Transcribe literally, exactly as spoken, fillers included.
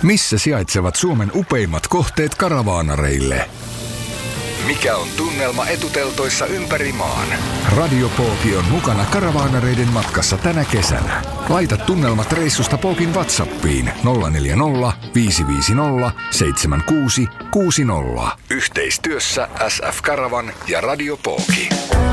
Missä sijaitsevat Suomen upeimmat kohteet karavaanareille? Mikä on tunnelma etuteltoissa ympäri maan? Radio Pooki on mukana karavaanareiden matkassa tänä kesänä. Laita tunnelmat reissusta Pookin WhatsAppiin nolla neljä nolla, viisi viisi nolla, seitsemän kuusi kuusi nolla. Yhteistyössä S F Karavan ja Radio Pooki.